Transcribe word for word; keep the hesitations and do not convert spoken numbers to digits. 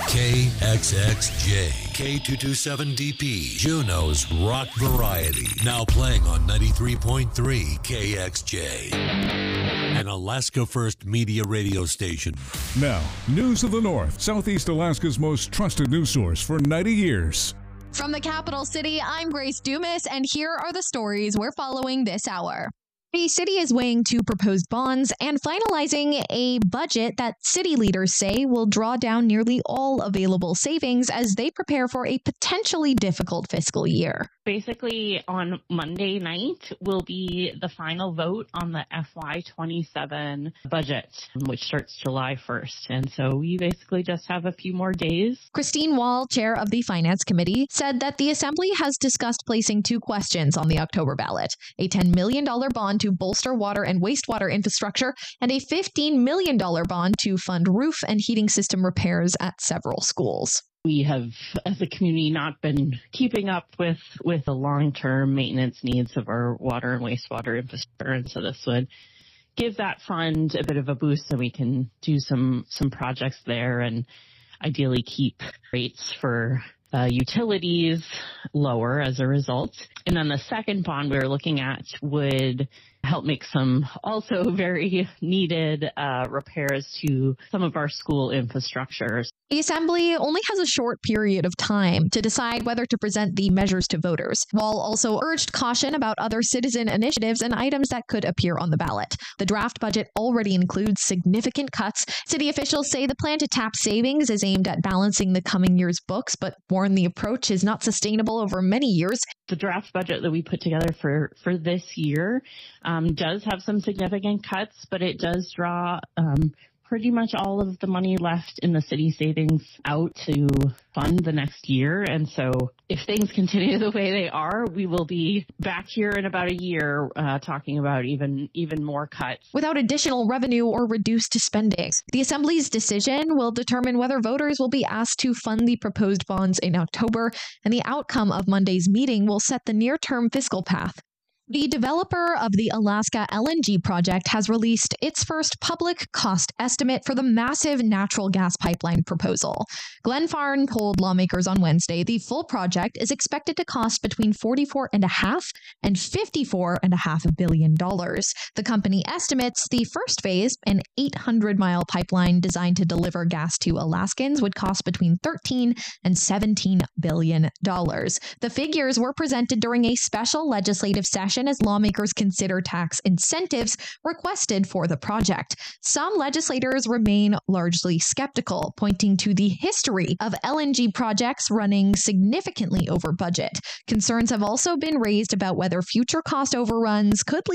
K X X J, K two twenty-seven D P, Juneau's rock variety. Now playing on ninety-three point three K X J. An Alaska First Media radio station. Now, News of the North, Southeast Alaska's most trusted news source for ninety years. From the capital city, I'm Grace Dumas, and here are the stories we're following this hour. The city is weighing two proposed bonds and finalizing a budget that city leaders say will draw down nearly all available savings as they prepare for a potentially difficult fiscal year. Basically, on Monday night will be the final vote on the F Y twenty-seven budget, which starts July first. And so we basically just have a few more days. Christine Wall, chair of the Finance Committee, said that the Assembly has discussed placing two questions on the October ballot: a ten million dollars bond to bolster water and wastewater infrastructure, and a fifteen million dollars bond to fund roof and heating system repairs at several schools. We have, as a community, not been keeping up with, with the long-term maintenance needs of our water and wastewater infrastructure, and so this would give that fund a bit of a boost so we can do some, some projects there and ideally keep rates for Uh, utilities lower as a result. And then the second bond we were looking at would help make some also very needed uh, repairs to some of our school infrastructures. The Assembly only has a short period of time to decide whether to present the measures to voters, while also urged caution about other citizen initiatives and items that could appear on the ballot. The draft budget already includes significant cuts. City officials say the plan to tap savings is aimed at balancing the coming year's books, but warn the approach is not sustainable over many years. The draft budget that we put together for, for this year um, does have some significant cuts, but it does draw um, pretty much all of the money left in the city savings out to fund the next year. And so if things continue the way they are, we will be back here in about a year uh, talking about even, even more cuts. Without additional revenue or reduced spending, the Assembly's decision will determine whether voters will be asked to fund the proposed bonds in October, and the outcome of Monday's meeting will set the near-term fiscal path. The developer of the Alaska L N G project has released its first public cost estimate for the massive natural gas pipeline proposal. Glenfarne told lawmakers on Wednesday the full project is expected to cost between forty-four point five and fifty-four point five billion dollars. The company estimates the first phase, an eight hundred mile pipeline designed to deliver gas to Alaskans, would cost between thirteen and seventeen billion dollars. The figures were presented during a special legislative session as lawmakers consider tax incentives requested for the project. Some legislators remain largely skeptical, pointing to the history of L N G projects running significantly over budget. Concerns have also been raised about whether future cost overruns could lead